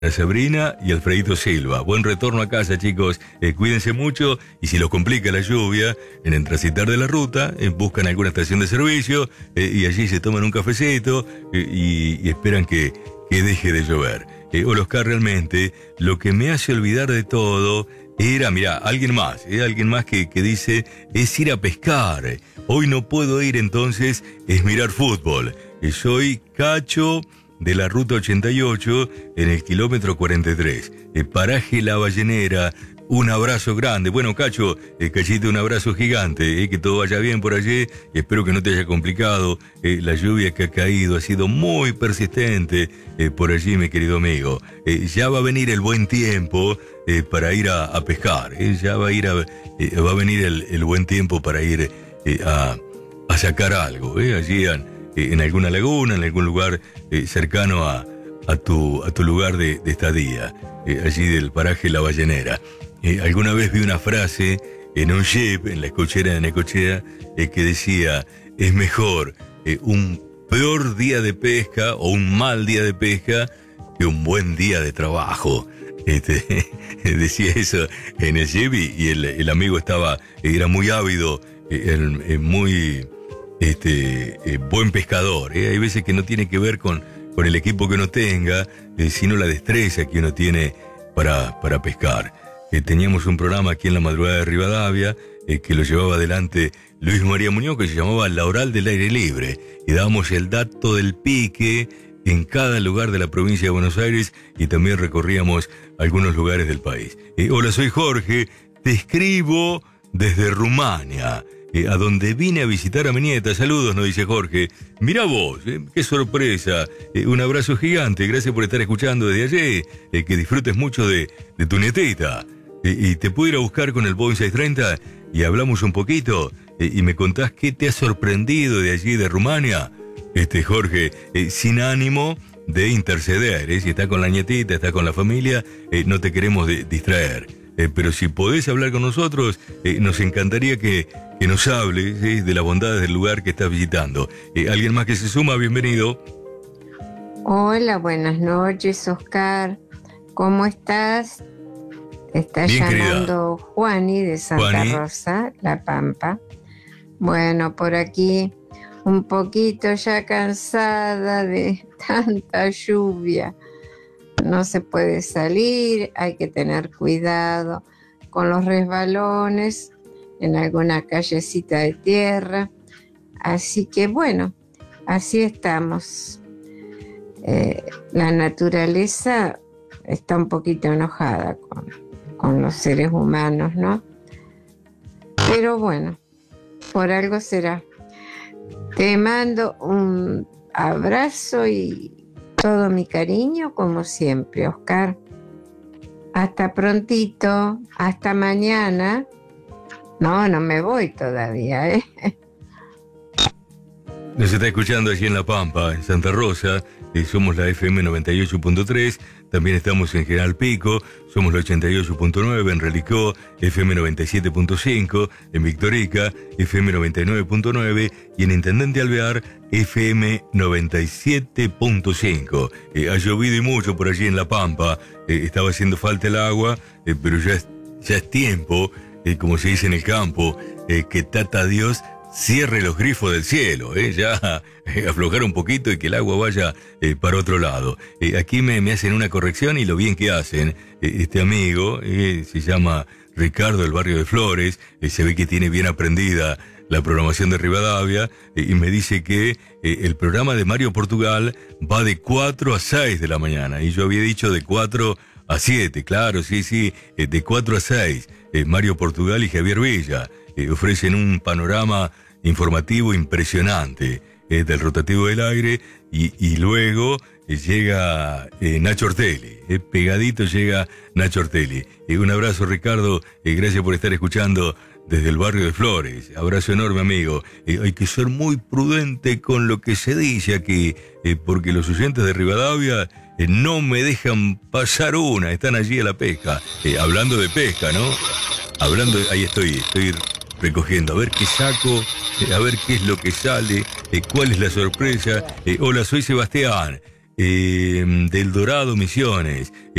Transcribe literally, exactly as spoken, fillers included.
a Sabrina y Alfredito Silva. Buen retorno a casa, chicos. Eh, cuídense mucho y si los complica la lluvia, en el transitar de la ruta, eh, buscan alguna estación de servicio eh, y allí se toman un cafecito eh, y, y esperan que, que deje de llover. Eh, Hola, Oscar, realmente lo que me hace olvidar de todo era, mirá, alguien más, eh, alguien más que, que dice, es ir a pescar. Hoy no puedo ir, entonces es mirar fútbol. Eh, soy Cacho de la ruta ochenta y ocho en el kilómetro cuarenta y tres. Eh, paraje La Ballenera, un abrazo grande. Bueno, Cacho, eh, Cachito, un abrazo gigante, eh, que todo vaya bien por allí. Espero que no te haya complicado. Eh, la lluvia que ha caído ha sido muy persistente eh, por allí, mi querido amigo. Eh, ya va a venir el buen tiempo eh, para ir a, a pescar. Eh, ya va a, ir a, eh, va a venir el, el buen tiempo para ir eh, a, a sacar algo. Eh, allí en, en alguna laguna, en algún lugar eh, cercano a, a, tu, a tu lugar de, de estadía, eh, allí del paraje La Ballenera. Eh, alguna vez vi una frase en un jeep, en la escochera de Necochea, eh, que decía, es mejor eh, un peor día de pesca o un mal día de pesca que un buen día de trabajo. Este, decía eso en el jeep y, y el, el amigo estaba, era muy ávido, eh, el, eh, muy... Este, eh, buen pescador, ¿eh? Hay veces que no tiene que ver con, con el equipo que uno tenga, eh, sino la destreza que uno tiene para, para pescar. Eh, teníamos un programa aquí en la madrugada de Rivadavia, eh, que lo llevaba adelante Luis María Muñoz, que se llamaba La Oral del Aire Libre, y dábamos el dato del pique en cada lugar de la provincia de Buenos Aires, y también recorríamos algunos lugares del país. Eh, hola, soy Jorge, te escribo desde Rumania, Eh, a donde vine a visitar a mi nieta. Saludos, nos dice Jorge. Mirá vos, eh, qué sorpresa. Eh, un abrazo gigante, gracias por estar escuchando desde allí. Eh, que disfrutes mucho de, de tu nietita. Eh, y te puedo ir a buscar con el Boeing seiscientos treinta y hablamos un poquito. Eh, y me contás qué te ha sorprendido de allí, de Rumania. Este Jorge, eh, sin ánimo de interceder. Eh, si está con la nietita, está con la familia, eh, no te queremos de, distraer. Eh, pero si podés hablar con nosotros, eh, nos encantaría que, que nos hables ¿sí? de las bondades del lugar que estás visitando. Eh, ¿Alguien más que se suma? Bienvenido. Hola, buenas noches, Oscar. ¿Cómo estás? Te está Bien, llamando querida. Juani de Santa Juani. Rosa, La Pampa. Bueno, por aquí un poquito ya cansada de tanta lluvia. No se puede salir, hay que tener cuidado con los resbalones en alguna callecita de tierra. Así que bueno, así estamos. Eh, la naturaleza está un poquito enojada con, con los seres humanos, ¿no? Pero bueno, por algo será. Te mando un abrazo y todo mi cariño, como siempre, Oscar. Hasta prontito, hasta mañana. No, no me voy todavía, ¿eh? Nos está escuchando allí en La Pampa, en Santa Rosa. Eh, somos la F M noventa y ocho punto tres. También estamos en General Pico. Somos la ochenta y ocho punto nueve en Relicó, F M noventa y siete punto cinco, en Victorica, F M noventa y nueve punto nueve y en Intendente Alvear, F M noventa y siete punto cinco. Eh, ha llovido y mucho por allí en La Pampa. Eh, estaba haciendo falta el agua, eh, pero ya es, ya es tiempo, eh, como se dice en el campo, eh, que Tata Dios cierre los grifos del cielo, ¿eh? Ya eh, aflojar un poquito y que el agua vaya eh, para otro lado. Eh, aquí me, me hacen una corrección y lo bien que hacen. Eh, este amigo eh, se llama Ricardo del barrio de Flores, eh, se ve que tiene bien aprendida la programación de Rivadavia eh, y me dice que eh, el programa de Mario Portugal va de cuatro a seis de la mañana y yo había dicho de cuatro a siete, claro, sí, sí, eh, de cuatro a seis. Eh, Mario Portugal y Javier Villa Eh, ofrecen un panorama informativo impresionante eh, del rotativo del aire y, y luego eh, llega eh, Nacho Ortelli, eh, pegadito llega Nacho Ortelli. Eh, un abrazo, Ricardo, eh, gracias por estar escuchando desde el barrio de Flores. Abrazo enorme, amigo. Eh, hay que ser muy prudente con lo que se dice aquí, eh, porque los oyentes de Rivadavia eh, no me dejan pasar una, están allí a la pesca, eh, hablando de pesca, ¿no? Hablando, de, ahí estoy, estoy recogiendo, a ver qué saco, eh, a ver qué es lo que sale, eh, cuál es la sorpresa. Eh, hola, soy Sebastián. eh, del Dorado, Misiones.